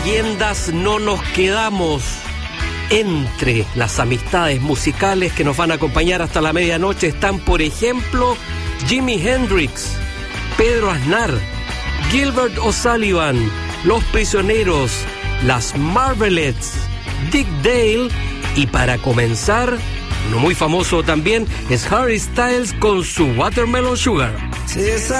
leyendas no nos quedamos. Entre las amistades musicales que nos van a acompañar hasta la medianoche están, por ejemplo, Jimi Hendrix, Pedro Aznar, Gilbert O'Sullivan, Los Prisioneros, las Marvelettes, Dick Dale y, para comenzar, uno muy famoso también es Harry Styles con su Watermelon Sugar.